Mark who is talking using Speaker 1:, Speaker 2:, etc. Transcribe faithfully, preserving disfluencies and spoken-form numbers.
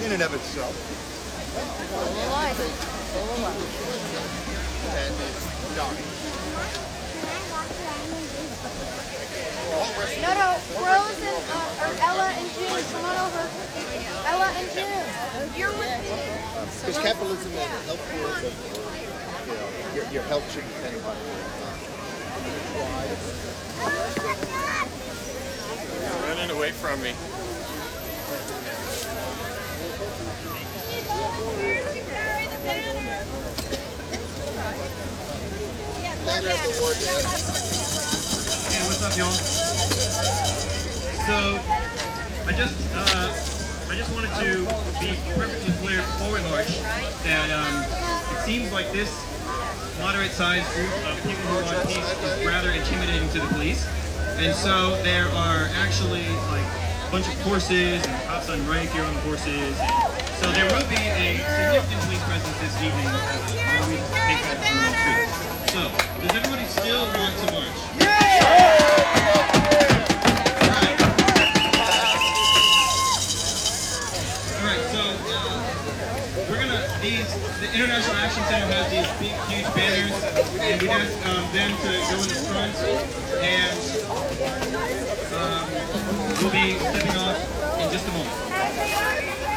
Speaker 1: in and of itself.
Speaker 2: Full of life. Full of life.
Speaker 1: And it's Donnie.
Speaker 2: No, no, Rose and, uh, or Ella and June, come on over. Ella and June. You're with me.
Speaker 1: Because capitalism is a help for, you know, your, your health should depend on
Speaker 3: You're running away from me.
Speaker 4: Hey, what's up, y'all? So, I just, uh, I just wanted to be perfectly clear before we march that um, it seems like this moderate-sized group of people who want peace is rather intimidating to the police, and so there are actually like a bunch of horses and cops on rank here on the horses. And so there will be a significant police presence this evening when we take that from the street. So, does everybody still want to march? These, the International Action Center has these big, huge banners, and we'd ask um, them to go in the front, and um, we'll be stepping off in just a moment.